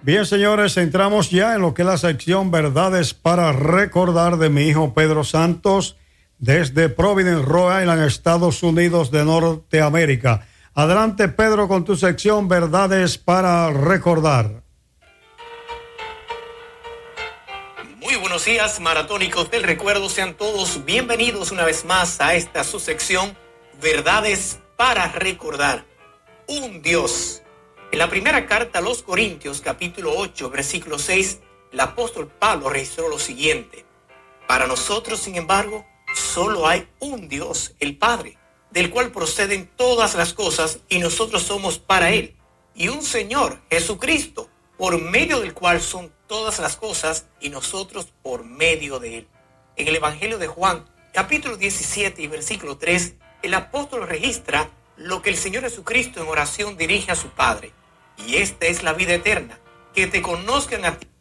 Bien, señores, entramos ya en lo que es la sección Verdades para Recordar de mi hijo Pedro Santos desde Providence, Rhode Island, Estados Unidos de Norteamérica. Adelante, Pedro, con tu sección Verdades para Recordar. Muy buenos días, maratónicos del recuerdo. Sean todos bienvenidos una vez más a esta su sección Verdades para Recordar. Un Dios. En la primera carta a los Corintios, capítulo 8, versículo 6, el apóstol Pablo registró lo siguiente: para nosotros, sin embargo, solo hay un Dios, el Padre, del cual proceden todas las cosas y nosotros somos para Él, y un Señor, Jesucristo, por medio del cual son todas las cosas y nosotros por medio de Él. En el Evangelio de Juan, capítulo 17 y versículo 3, el apóstol registra lo que el Señor Jesucristo en oración dirige a su Padre. Y esta es la vida eterna, que te conozcan a ti,